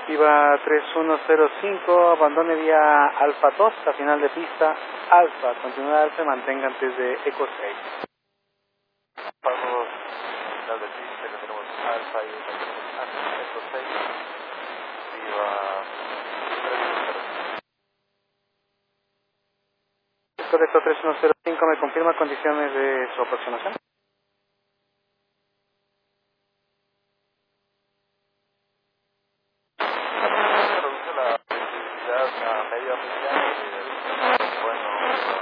Viva 3105, abandone vía Alfa 2, a final de pista, Alfa, continúa Alfa, mantenga antes de Eco 6. Alfa 2, final de pista, que tenemos Alfa y antes de Eco 6. Viva 3105. Correcto, 3105, ¿me confirma condiciones de su aproximación?